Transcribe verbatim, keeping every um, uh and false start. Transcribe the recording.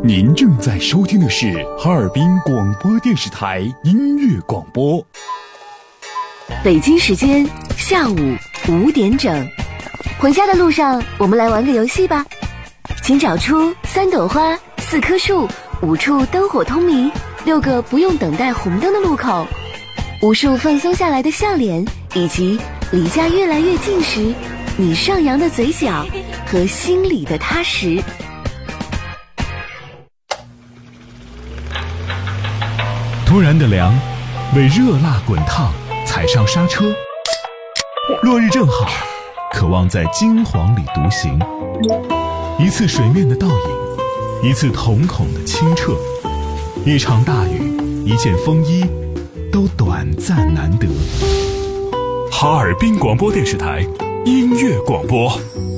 您正在收听的是哈尔滨广播电视台音乐广播。 北京时间下午五点整，回家的路上，我们来玩个游戏吧。请找出三朵花、四棵树、五处灯火通明、六个不用等待红灯的路口，无数放松下来的笑脸，以及离家越来越近时你上扬的嘴角和心里的踏实。 突然的凉，为热辣滚烫踩上刹车。落日正好，渴望在金黄里独行。一次水面的倒影，一次瞳孔的清澈，一场大雨，一件风衣，都短暂难得。 哈尔滨广播电视台音乐广播。